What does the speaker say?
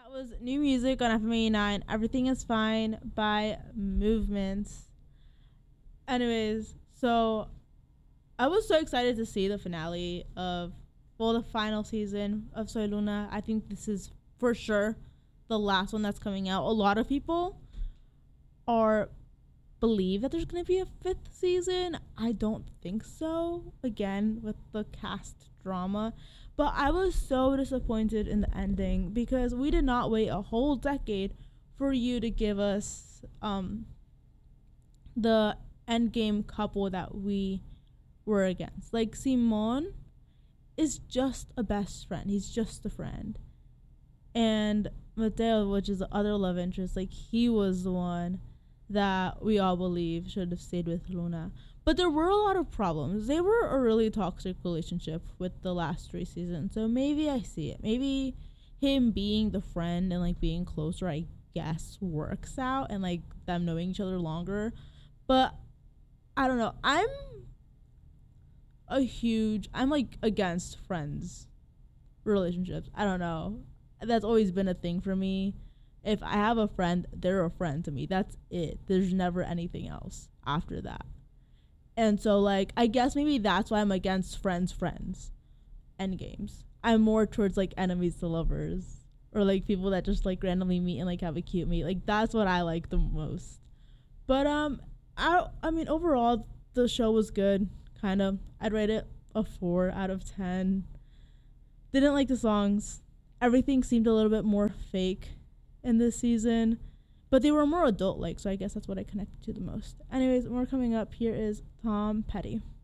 Was new music on FM 89. Everything is fine by Movements. Anyways, so I was so excited to see the finale of the final season of Soy Luna. I think this is for sure the last one that's coming out. A lot of people are believe that there's gonna be a fifth season. I don't think so. Again, with the cast drama. But I was so disappointed in the ending because we did not wait a whole decade for you to give us the endgame couple that we were against. Like, Simon is just a best friend. He's just a friend. And Mateo, which is the other love interest, like, he was the one that we all believe should have stayed with Luna. But there were a lot of problems. They were a really toxic relationship with the last 3 seasons. So maybe I see it. Maybe him being the friend and like being closer, I guess, works out, and like them knowing each other longer. But I don't know. I'm like against friends relationships. I don't know. That's always been a thing for me. If I have a friend, they're a friend to me. That's it. There's never anything else after that. And so, like, I guess maybe that's why I'm against friends endgames. I'm more towards like enemies to lovers, or like people that just like randomly meet and like have a cute meet. Like, that's what I like the most. But I mean, overall the show was good. Kind of. I'd rate it a 4 out of 10. Didn't like the songs. Everything seemed a little bit more fake in this season, but they were more adult like, so I guess that's what I connected to the most. Anyways, more coming up. Here is Tom Petty.